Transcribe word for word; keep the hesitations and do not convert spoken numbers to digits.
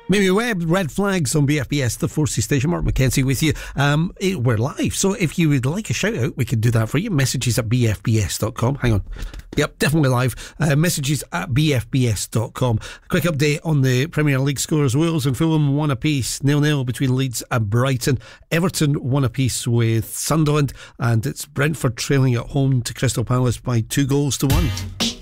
Mimi Webb, Red Flags on B F B S, the Forces Station. Mark McKenzie with you. Um, it, we're live, so if you would like a shout out, we can do that for you. Messages at b f b s dot com. Hang on. Yep, definitely live. Uh, messages at b f b s dot com. Quick update on the Premier League scores. Wales and Fulham one apiece, nil nil between Leeds and Brighton. Everton one apiece with Sunderland, and it's Brentford trailing at home to Crystal Palace by two goals to one.